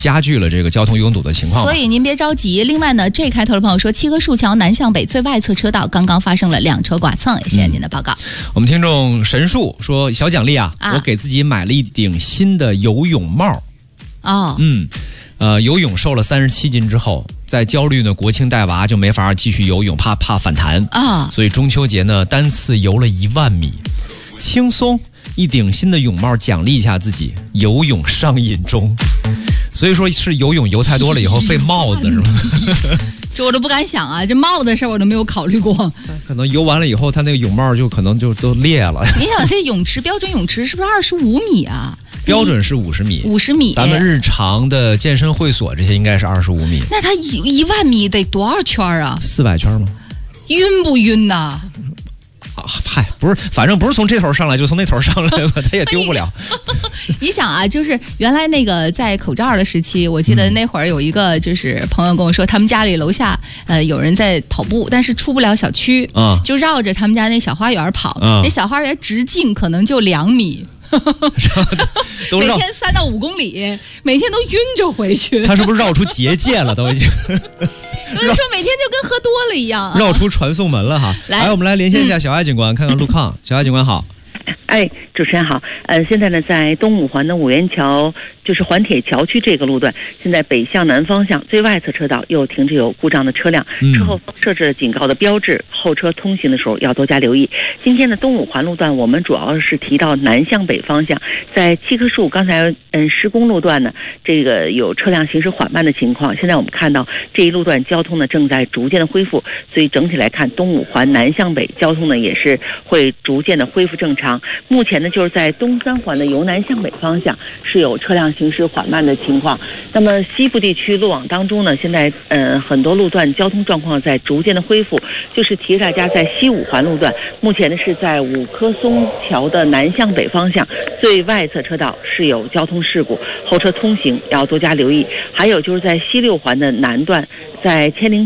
加剧了这个交通拥堵的情况。 所以您别着急。另外呢，J 开头的朋友说，七棵树桥南向北最外侧车道刚刚发生了2车剐蹭，也谢谢您的报告。 我们听众神树说，小奖励啊，我给自己买了一顶新的游泳帽。游泳瘦了37斤之后，在焦虑呢，国庆带娃就没法继续游泳，怕反弹所以中秋节呢，单次游了1万米，轻松一顶新的泳帽奖励一下自己，游泳上瘾中。所以说是游泳游太多了以后费帽子是吗？ 这我都不敢想啊，这帽子的事我都没有考虑过。 可能游完了以后，他那个泳帽就可能就都裂了。 你想这泳池标准泳池是不是25米啊？ 标准是50米 ，50米。 咱们日常的健身会所这些应该是25米。那他1万米得多少圈啊 ？400圈吗？ 晕不晕呐？ 嗨，不是，反正不是从这头上来就从那头上来吧，他也丢不了。 你想啊，就是原来那个在口罩的时期，我记得那会儿有一个就是朋友跟我说，他们家里楼下有人在跑步，但是出不了小区，就绕着他们家那小花园跑，那小花园直径可能就2米。每天3到5公里，每天都晕着回去。他是不是绕出结界了？都已经。 有人说每天就跟喝多了一样绕出传送门了哈。来，我们来连线一下小艾警官，看看路况。小艾警官好。 主持人好。现在呢，在东五环的五元桥，就是环铁桥区这个路段，现在北向南方向最外侧车道又停着有故障的车辆，车后方设置了警告的标志，后车通行的时候要多加留意。今天的东五环路段，我们主要是提到南向北方向，在七棵树刚才施工路段呢，这个有车辆行驶缓慢的情况。现在我们看到这一路段交通呢正在逐渐的恢复，所以整体来看，东五环南向北交通呢也是会逐渐的恢复正常。目前呢，就是在东三环的由南向北方向是有车辆行驶缓慢的情况。那么西部地区路网当中呢，现在很多路段交通状况在逐渐的恢复，就是提示大家在西五环路段，目前呢是在五棵松桥的南向北方向最外侧车道是有交通事故，后车通行要多加留意。还有就是在西六环的南段，在千灵